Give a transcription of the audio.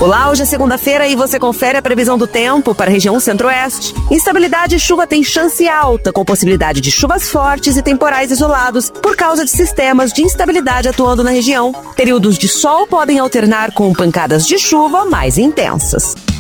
Olá, hoje é segunda-feira e você confere a previsão do tempo para a região centro-oeste. Instabilidade e chuva tem chance alta, com possibilidade de chuvas fortes e temporais isolados por causa de sistemas de instabilidade atuando na região. Períodos de sol podem alternar com pancadas de chuva mais intensas.